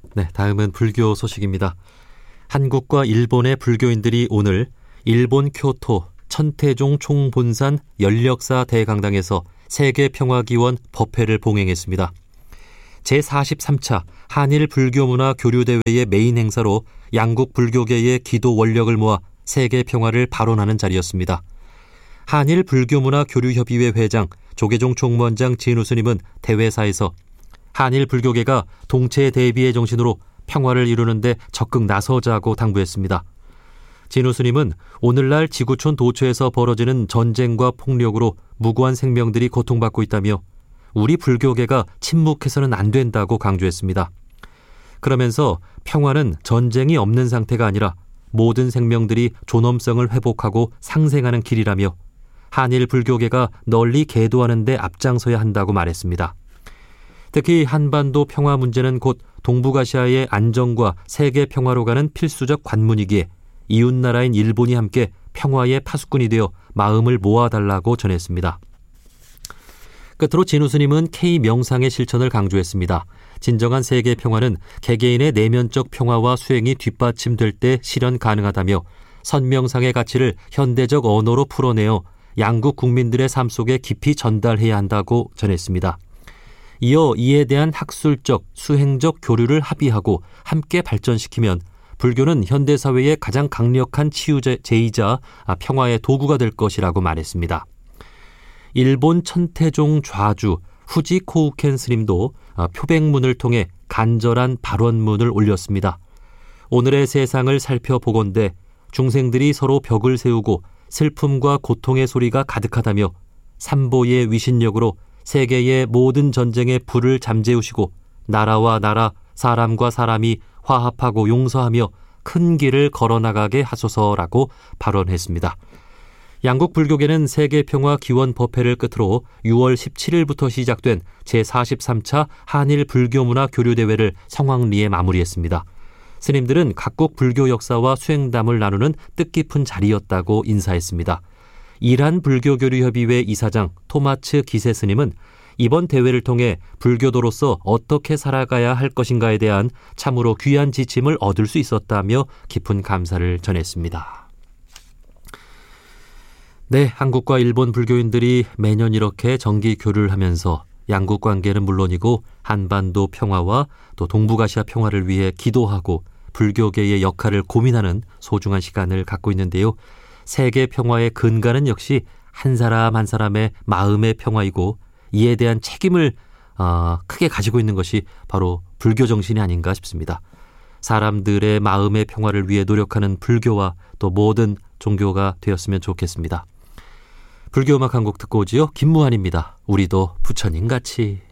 네, 다음은 불교 소식입니다. 한국과 일본의 불교인들이 오늘 일본 교토 천태종 총본산 연력사 대강당에서 세계평화기원 법회를 봉행했습니다. 제43차 한일 불교문화 교류대회의 메인 행사로 양국 불교계의 기도 원력을 모아 세계평화를 발언하는 자리였습니다. 한일 불교문화 교류협의회 회장 조계종 총무원장 진우 스님은 대회사에서 한일 불교계가 동체 대비의 정신으로 평화를 이루는 데 적극 나서자고 당부했습니다. 진우 스님은 오늘날 지구촌 도처에서 벌어지는 전쟁과 폭력으로 무고한 생명들이 고통받고 있다며 우리 불교계가 침묵해서는 안 된다고 강조했습니다. 그러면서 평화는 전쟁이 없는 상태가 아니라 모든 생명들이 존엄성을 회복하고 상생하는 길이라며 한일 불교계가 널리 계도하는 데 앞장서야 한다고 말했습니다. 특히 한반도 평화 문제는 곧 동북아시아의 안정과 세계 평화로 가는 필수적 관문이기에 이웃나라인 일본이 함께 평화의 파수꾼이 되어 마음을 모아달라고 전했습니다. 끝으로 진우 스님은 K명상의 실천을 강조했습니다. 진정한 세계 평화는 개개인의 내면적 평화와 수행이 뒷받침될 때 실현 가능하다며 선명상의 가치를 현대적 언어로 풀어내어 양국 국민들의 삶 속에 깊이 전달해야 한다고 전했습니다. 이어 이에 대한 학술적, 수행적 교류를 합의하고 함께 발전시키면 불교는 현대사회의 가장 강력한 치유제이자 평화의 도구가 될 것이라고 말했습니다. 일본 천태종 좌주 후지 코우켄 스님도 표백문을 통해 간절한 발언문을 올렸습니다. 오늘의 세상을 살펴보건대 중생들이 서로 벽을 세우고 슬픔과 고통의 소리가 가득하다며 삼보의 위신력으로 세계의 모든 전쟁의 불을 잠재우시고 나라와 나라, 사람과 사람이 화합하고 용서하며 큰 길을 걸어나가게 하소서라고 발언했습니다. 양국 불교계는 세계평화 기원 법회를 끝으로 6월 17일부터 시작된 제43차 한일 불교문화 교류대회를 성황리에 마무리했습니다. 스님들은 각국 불교 역사와 수행담을 나누는 뜻깊은 자리였다고 인사했습니다. 이란 불교교류협의회 이사장 토마츠 기세 스님은 이번 대회를 통해 불교도로서 어떻게 살아가야 할 것인가에 대한 참으로 귀한 지침을 얻을 수 있었다며 깊은 감사를 전했습니다. 네, 한국과 일본 불교인들이 매년 이렇게 정기 교류를 하면서 양국 관계는 물론이고 한반도 평화와 또 동북아시아 평화를 위해 기도하고 불교계의 역할을 고민하는 소중한 시간을 갖고 있는데요. 세계 평화의 근간은 역시 한 사람 한 사람의 마음의 평화이고 이에 대한 책임을 크게 가지고 있는 것이 바로 불교 정신이 아닌가 싶습니다. 사람들의 마음의 평화를 위해 노력하는 불교와 또 모든 종교가 되었으면 좋겠습니다. 불교 음악 한 곡 듣고 오지요. 김무한입니다. 우리도 부처님같이.